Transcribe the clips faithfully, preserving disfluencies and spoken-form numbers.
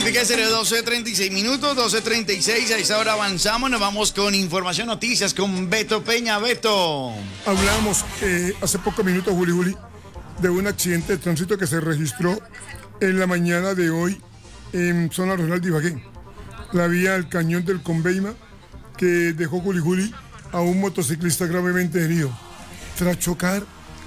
Olímpica Estéreo, doce treinta y seis minutos, doce treinta y seis. A esta hora avanzamos, nos vamos con información, noticias con Beto Peña. Beto. Hablábamos eh, hace pocos minutos, Juli Juli, de un accidente de tránsito que se registró en la mañana de hoy en zona rural de Ibagué. La vía al cañón del Conveima, que dejó Juli Juli a un motociclista gravemente herido tras chocar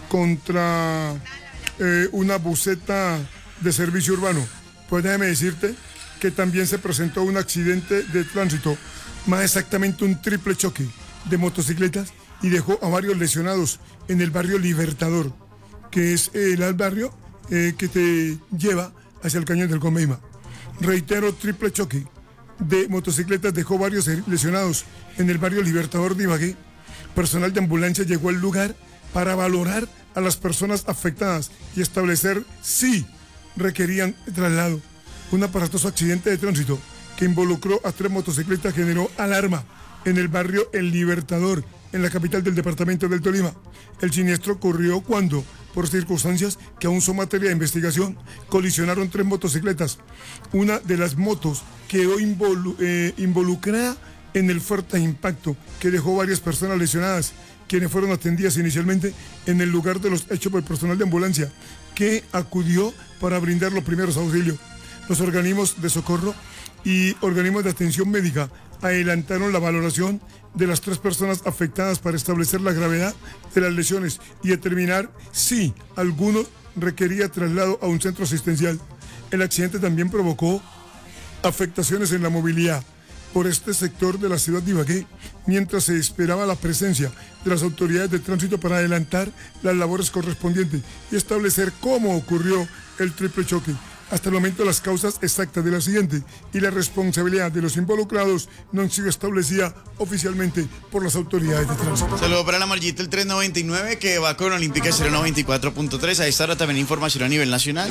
contra eh, una buseta de servicio urbano. Pues déjame decirte que también se presentó un accidente de tránsito, más exactamente un triple choque de motocicletas, y dejó a varios lesionados en el barrio Libertador, que es el barrio eh, que te lleva hacia el cañón del Conveima. Reitero, triple choque de motocicletas dejó varios lesionados en el barrio Libertador de Ibagué. Personal de ambulancia llegó al lugar para valorar a las personas afectadas y establecer si requerían traslado. Un aparatoso accidente de tránsito que involucró a tres motocicletas generó alarma en el barrio El Libertador, en la capital del departamento del Tolima. El siniestro ocurrió cuando, por circunstancias que aún son materia de investigación, colisionaron tres motocicletas. Una de las motos quedó involu eh, involucrada en el fuerte impacto que dejó varias personas lesionadas, quienes fueron atendidas inicialmente en el lugar de los hechos por el personal de ambulancia, que acudió para brindar los primeros auxilios. Los organismos de socorro y organismos de atención médica adelantaron la valoración de las tres personas afectadas para establecer la gravedad de las lesiones y determinar si alguno requería traslado a un centro asistencial. El accidente también provocó afectaciones en la movilidad por este sector de la ciudad de Ibagué, mientras se esperaba la presencia de las autoridades de tránsito para adelantar las labores correspondientes y establecer cómo ocurrió el triple choque. Hasta el momento, las causas exactas del accidente y la responsabilidad de los involucrados no han sido establecidas oficialmente por las autoridades de tránsito. Saludos para la Margita, el tres noventa y nueve, que va con Olímpica Estéreo noventa y cuatro punto tres. A esta hora también información a nivel nacional.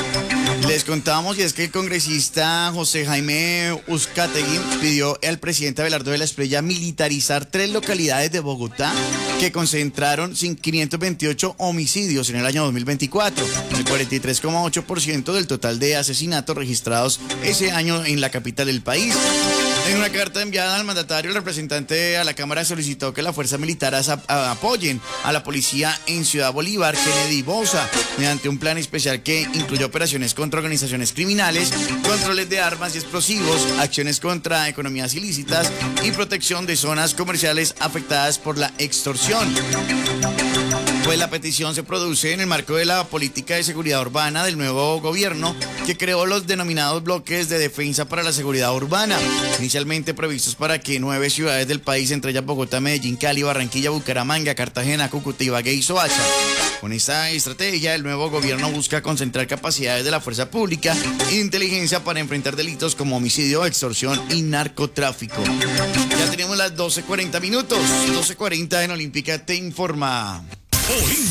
Les contamos, y es que el congresista José Jaime Uzcategui pidió al presidente Abelardo de la Espriella militarizar tres localidades de Bogotá que concentraron quinientos veintiocho homicidios en el año dos mil veinticuatro, el cuarenta y tres coma ocho por ciento del total de asesinatos registrados ese año en la capital del país. En una carta enviada al mandatario, el representante a la Cámara solicitó que las fuerzas militares ap apoyen a la policía en Ciudad Bolívar, Kennedy y Bosa, mediante un plan especial que incluye operaciones contra organizaciones criminales, controles de armas y explosivos, acciones contra economías ilícitas y protección de zonas comerciales afectadas por la extorsión. Pues la petición se produce en el marco de la política de seguridad urbana del nuevo gobierno, que creó los denominados bloques de defensa para la seguridad urbana, inicialmente previstos para que nueve ciudades del país, entre ellas Bogotá, Medellín, Cali, Barranquilla, Bucaramanga, Cartagena, Cúcuta, Ibagué y Soacha. Con esta estrategia, el nuevo gobierno busca concentrar capacidades de la fuerza pública e inteligencia para enfrentar delitos como homicidio, extorsión y narcotráfico. Ya tenemos las doce cuarenta minutos, doce cuarenta en Olímpica te informa.